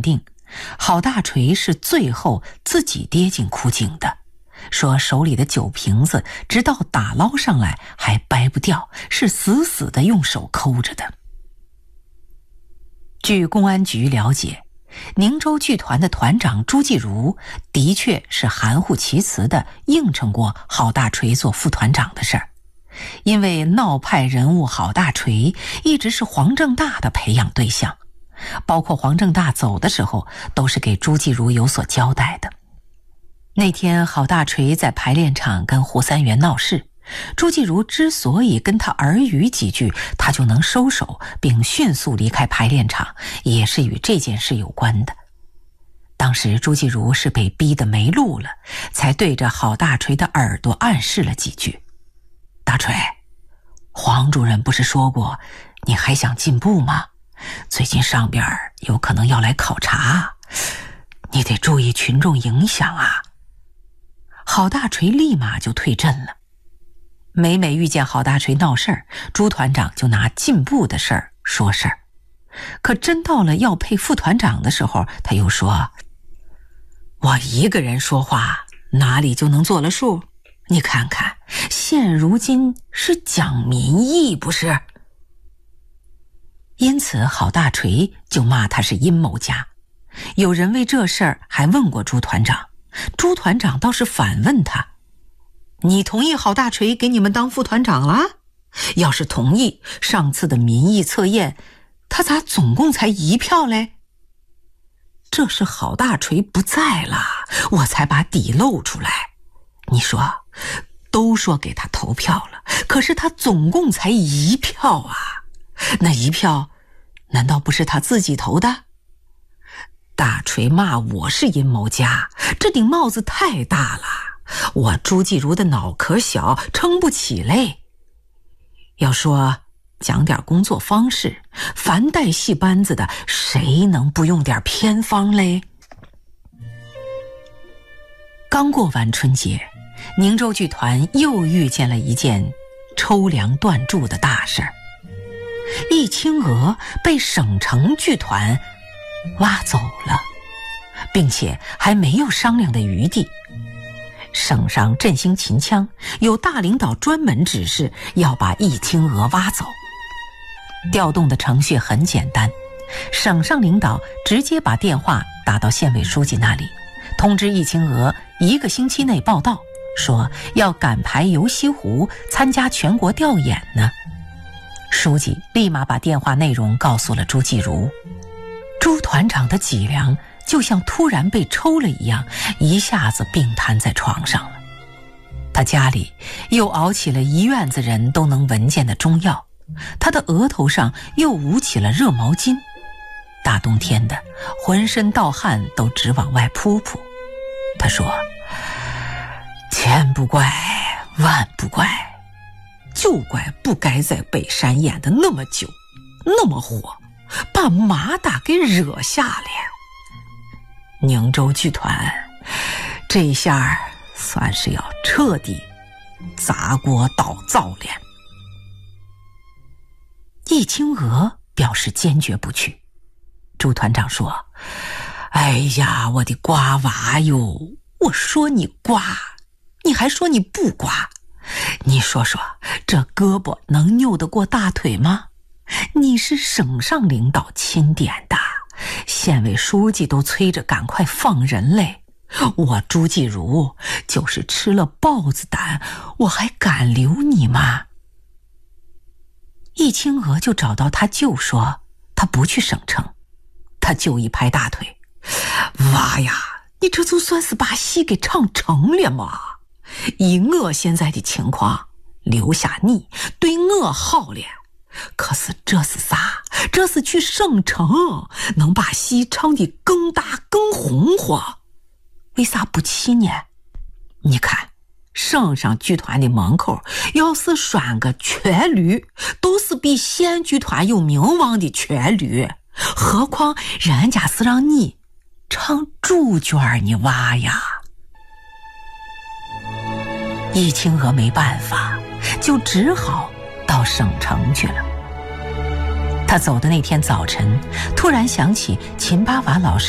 定郝大锤是最后自己跌进枯井的，说手里的酒瓶子直到打捞上来还掰不掉，是死死地用手抠着的。据公安局了解，宁州剧团的团长朱继儒的确是含糊其辞地应承过郝大锤做副团长的事儿，因为闹派人物郝大锤一直是黄正大的培养对象，包括黄正大走的时候都是给朱继儒有所交代的。那天郝大锤在排练场跟胡三元闹事，朱继儒之所以跟他耳语几句，他就能收手并迅速离开排练场，也是与这件事有关的。当时朱继儒是被逼得没路了，才对着郝大锤的耳朵暗示了几句。大锤，黄主任不是说过你还想进步吗？最近上边有可能要来考察，你得注意群众影响啊。郝大锤立马就退阵了。每遇见郝大锤闹事儿，朱团长就拿进步的事儿说事儿，可真到了要配副团长的时候，他又说，我一个人说话哪里就能做了数？你看看现如今是讲民意不是？因此郝大锤就骂他是阴谋家。有人为这事儿还问过朱团长，朱团长倒是反问他，你同意郝大锤给你们当副团长了？要是同意，上次的民意测验他咋总共才1票嘞？这是郝大锤不在了，我才把底露出来。你说都说给他投票了，可是他总共才1票啊，那1票难道不是他自己投的？大锤骂我是阴谋家，这顶帽子太大了，我朱继儒的脑壳小，撑不起嘞。要说讲点工作方式，凡带戏班子的谁能不用点偏方嘞？刚过完春节，宁州剧团又遇见了一件抽梁断柱的大事儿。易清娥被省城剧团挖走了，并且还没有商量的余地。省上振兴秦腔，有大领导专门指示要把易清娥挖走。调动的程序很简单，省上领导直接把电话打到县委书记那里，通知易清娥1个星期内报到，说要赶排游西湖参加全国调演呢。书记立马把电话内容告诉了朱继儒。朱团长的脊梁就像突然被抽了一样，一下子病瘫在床上了。他家里又熬起了一院子人都能闻见的中药，他的额头上又捂起了热毛巾，大冬天的浑身盗汗都直往外扑扑。他说，千不怪万不怪，就怪不该在北山演的那么久那么火，把马大给惹下了。宁州剧团这一下算是要彻底砸锅倒灶了。易清娥表示坚决不去。朱团长说，哎呀，我的瓜娃哟，我说你瓜，你还说你不瓜，你说说这胳膊能扭得过大腿吗？你是省上领导钦点的，县委书记都催着赶快放人嘞，我朱继儒就是吃了豹子胆，我还敢留你吗？易清娥就找到他舅说他不去省城。他舅一拍大腿，娃呀，你这就算是把戏给唱成了吗？以我现在的情况，留下你对我好了，可是这是啥？这是去省城能把戏唱得更大更红火，为啥不去呢？你看省上剧团的门口要是拴个瘸驴，都是比县剧团有名望的瘸驴，何况人家是让你唱主角你娃呀。易清娥没办法，就只好到省城去了。他走的那天早晨，突然想起秦八娃老师